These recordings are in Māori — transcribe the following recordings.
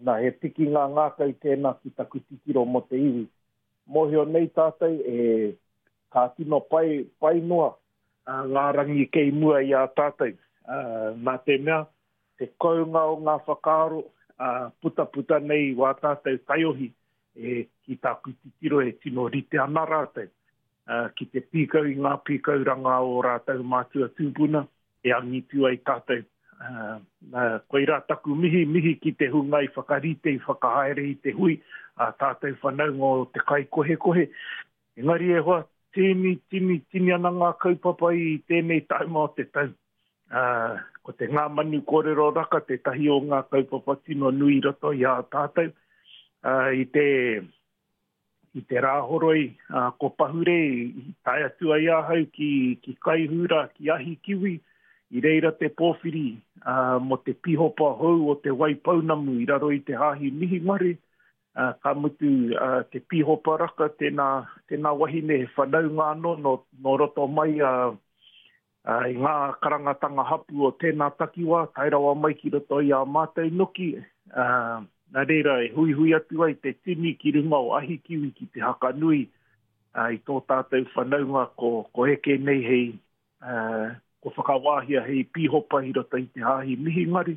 Nā he tiki ngā ngākau tēnā ki taku tikiro mo te iwi. Mohio nei tātou ka tino pai noa ngā rangi kei mua i a tātou. Nā te mea, te kounga o ngā whakaaro, puta nei wā tātou kaiohi ki taku tikiro tino rite ana rātou. Ki te pīkau i ngā pīkauranga o rātou mātua tūpuna, angitu ai tātou. Koe rā taku mihi ki te hunga i whakarite, i whakahaere i te hui, tātou whanaunga o te kai kohe. Engari e hoa, tini ana ngā kaupapa i tēnei tauma o te tau. Ko te ngā manu kōrero raka, te tahi o ngā kaupapa tino nui roto i a tātou. I te rāhoroi, ko pahure, i tai atua i ahau ki kaihura, ki ahi kiwi, i reira te pōwhiri, mo te pihopa hou o te waipaunamu i raro i te hahi mihi mare, ka mutu te pihopa raka, tēnā wahine he whanaunga anō, no roto mai i ngā karangatanga hapu o tēnā takiwa, tairawa mai ki roto i a mātou noki, nā reira e hui atu ai te tini ki runga o ahi kiwi ki te haka nui, i tō tātou whanaunga ko eke nei hei, ko whakawāhia hei pihopa i rota i te hahi mihi ngari.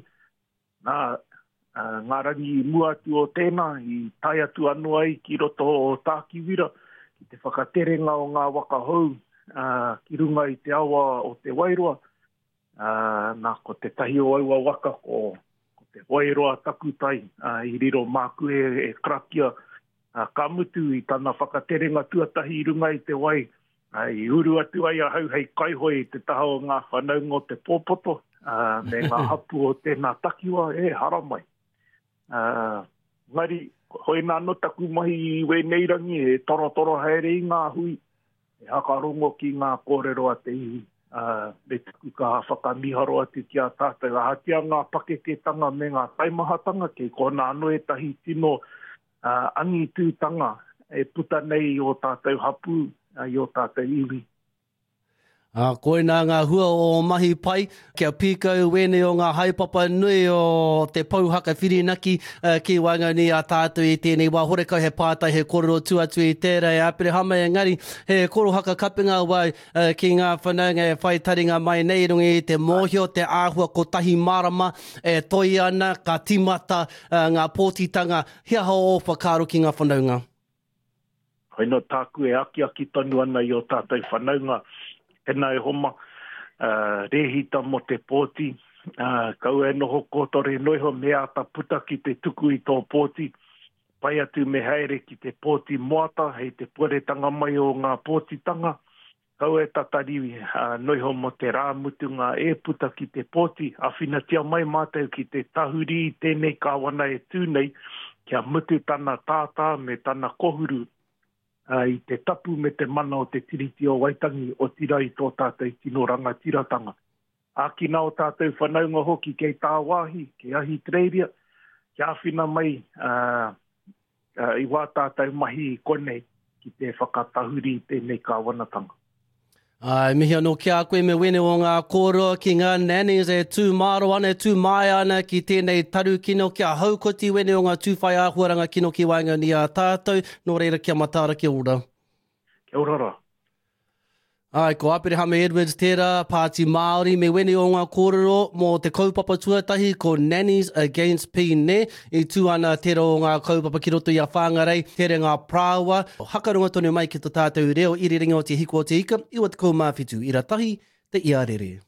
Ngā rangi mua atu o tēnā, i tai atu anu ai ki roto o tākiwira, ki te whakaterenga o ngā waka hou, ki runga i te awa o te wairoa. Ko te tahi o aua waka ko te wairoa takutai, i riro māku e krakia, ka mutu i tana whakaterenga tuatahi i runga i te wai, I uru atu ai ahau hei kaihoi te taha o ngā whanaunga o te pōpoto, me ngā hapu o tēnā takiwa, haramai. Ngari, hoi nā no taku mahi i weneirangi, toro haere i ngā hui, hakarongo ki ngā kōrero a te iwi. Me tuku ka whakamiharo atu ki a tātou, hatia ngā pakeketanga me ngā taimahatanga, kei kona anō e tahi tino angitūtanga, puta nei o tātou hapu, i o tātou iwi. Koe nā ngā hua o mahi pai, kia pīkau wene o ngā haipapa nui o te pauhaka whirinaki ki Waingauni a tātou i tēnei wā horekau he pātai he kororo tuatu i tērā e apere hama engari he korohaka kapinga wai ki ngā whanaunga e whai taringa mai nei rungi i te mōhio, te āhua ko tahi marama e toi ana ka timata ngā pōtitanga hea hao o whakaro ki ngā whanaunga. Hoi no tāku e aki tonu ana i o tātou whanaunga. Tēnā e homa, rehita mo te pōti, kau e noho kōtore noiho mea ta puta ki te tuku i tō pōti, pai atu me haere ki te pōti moata, hei te pueretanga mai o ngā pōtitanga, kau e tatariwi noiho mo te rāmutunga e puta ki te pōti, awhinatia mai mātou ki te tahuri i tēnei kāwana e tūnei, kia mutu tana tātā me tana kohuru, i te tapu me te mana o te tiriti o Waitangi o tira i tō tātou tino ranga tiratanga. Ākina o tātou whanaunga hoki kei tā wāhi, kei ahi treiria, kia awhina mai i wā tātou mahi i konei ki te whakatahuri i tēnei kāwanatanga. Mihi anō kia koe me wene o ngā kōroa ki ngā nannies e tū māro ana, tū mai ana ki tēnei taru kino kia haukoti wene o ngā tūwhai āhuaranga kino ki Waingauni a tātou. Nō reira kia mataara kia ora. Kia ora. Ko Apirihame Edwards tērā, Pāti Māori, me wene o ngā kōrero mō te kaupapa tuatahi ko Nannies Against PNE, i tū ana tērā o ngā kaupapa ki roto i a whāngarei, tērā ngā prāua. Hakarunga tonu mai ki tō tātou reo, iriringa o te hiko o te ika, iwa te kaumāwhitu, ira tahi, te iarere.